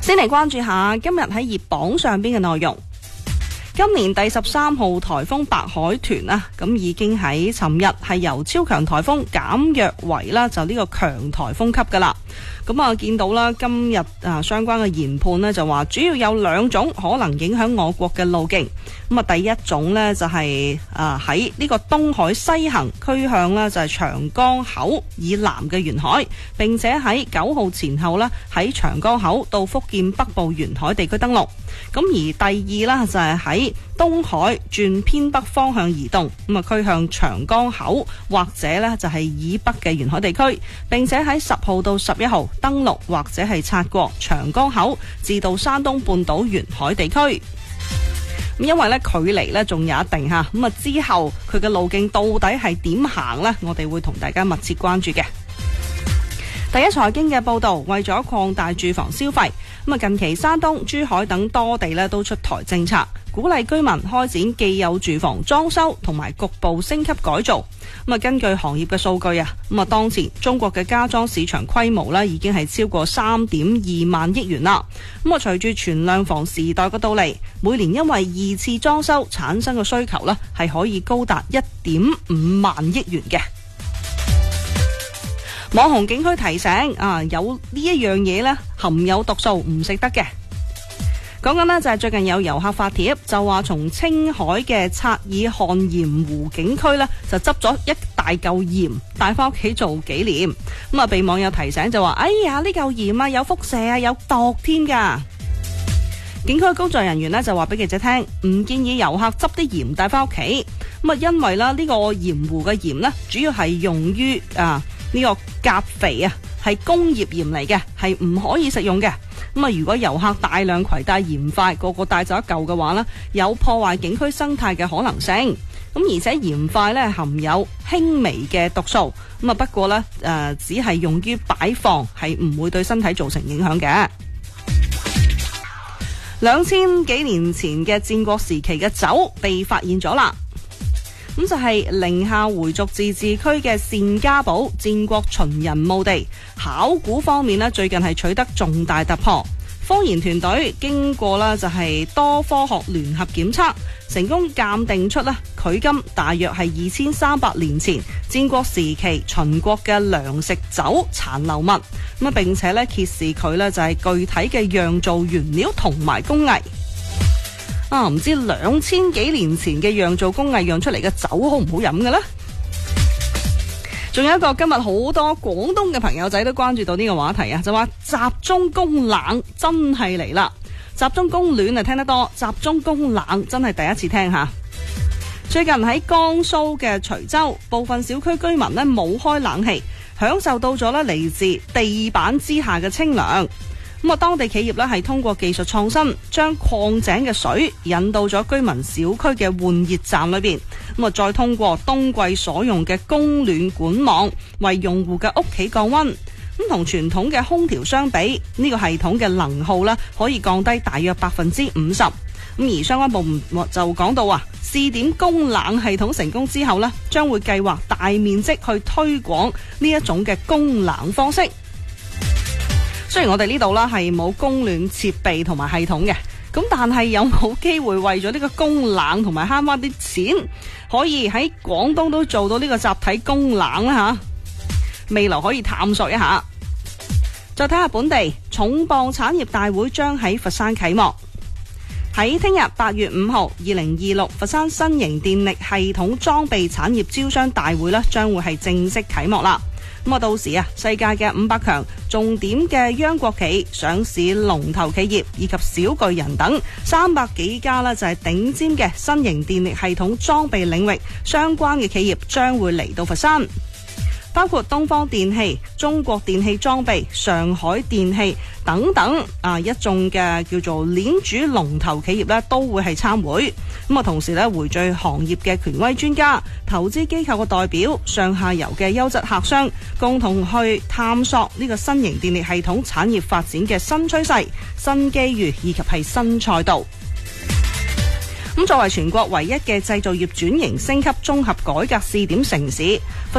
先嚟關注下今日喺熱榜上邊嘅內容。今年第13號颱風白海豚啊，咁已經喺尋日係由超強颱風減弱為啦，就呢個強颱風級噶啦。咁啊，見到啦，今日相關嘅研判呢，就話主要有2種可能影響我國嘅路徑。咁啊，第一種呢，就係喺呢個東海西行趨向呢，就係長江口以南嘅沿海，並且喺9號前後呢，喺長江口到福建北部沿海地區登陸。咁而第二啦，就係喺東海轉偏北方向移動，咁啊趨向長江口或者呢就係以北嘅沿海地區，並且喺10號到11號登陸或者係擦過長江口至到山東半島沿海地區。咁因為呢距離呢仲有一定吓，咁啊之後佢嘅路徑到底係點行呢？我哋會同大家密切關注嘅。第一財經嘅報道，為咗擴大住房消費，咁啊近期山東、珠海等多地呢都出台政策，鼓勵居民開展既有住房裝修同埋局部升級改造。咁啊根據行業嘅數據啊，咁啊當前中國嘅家裝市場規模呢已經係超過3.2萬億元啦。咁啊隨住全量房時代嘅到嚟，每年因為2次裝修產生嘅需求呢係可以高達1.5萬億元嘅。網紅景區提醒有呢一樣嘢呢含有毒素，唔食得嘅。講緊呢就係最近有遊客發帖，就話從青海嘅察爾汗鹽湖景區呢就執咗一大嚿鹽帶翻屋企做紀念。咁啊被網友提醒就話：哎呀，呢嚿鹽啊有輻射啊，有毒添噶。景區工作人員呢就話俾記者聽，唔建議遊客執啲鹽帶翻屋企。咁啊因為啦呢個鹽湖嘅鹽呢主要係用於呢個鉀肥啊，係工業鹽嚟嘅，係唔可以食用嘅。咁啊，如果遊客大量攜帶鹽塊，個個帶走一嚿嘅話呢，有破壞景區生態嘅可能性。咁而且鹽塊呢含有輕微嘅毒素。咁啊，不過呢，只係用於擺放，係唔會對身體造成影響嘅。2000幾年前嘅戰國時期嘅酒被發現咗啦。咁就係寧夏回族自治區嘅單家堡戰國秦人墓地，考古方面呢最近係取得重大突破。科研團隊經過啦就係多科學聯合檢測，成功鑑定出啦距今大約係2300年前戰國時期秦國嘅糧食酒殘留物。咁並且呢揭示佢呢就係具體嘅釀造原料同埋工藝。唔知2000幾年前嘅釀造工藝釀出嚟嘅酒好唔好飲嘅呢？仲有一個今日好多廣東嘅朋友仔都關注到呢個話題啊，就話集中供冷真係嚟啦。集中供暖啊聽得多，集中供冷真係第一次聽下。最近喺江蘇嘅徐州，部分小區居民呢冇開冷氣，享受到咗呢嚟自地板之下嘅清涼。咁啊，當地企業咧係通過技術創新，將礦井嘅水引到咗居民小區嘅換熱站裏邊，咁啊再通過冬季所用嘅供暖管網，為用戶嘅屋企降溫。咁同傳統嘅空調相比，呢個系統嘅能耗咧可以降低大約50%。咁而相關部門就講到試點供冷系統成功之後咧，將會計劃大面積去推廣呢一種嘅供冷方式。雖然我哋呢度啦係冇供暖設備同埋系統嘅，咁但係有冇機會為咗呢個供冷同埋慳翻啲錢，可以喺廣東都做到呢個集體供冷呢？未來可以探索一下。再睇下本地重磅產業大會將喺佛山啟幕，喺聽日8月5號2026佛山新型電力系統裝備產業招商大會呢將會係正式啟幕啦。咁啊，到時世界嘅500強重點嘅央國企、上市龍頭企業以及小巨人等300幾家啦，就係頂尖嘅新型電力系統裝備領域相關嘅企業將會嚟到佛山。包括東方電氣、中國電氣裝備、上海電氣等等一眾嘅叫做鏈主龍頭企業都會係參會。咁啊，同時匯聚行業嘅權威專家、投資機構嘅代表、上下游嘅優質客商，共同去探索呢個新型電力系統產業發展嘅新趨勢、新機遇以及係新賽道。咁作為全國唯一嘅製造業轉型升級綜合改革試點城市，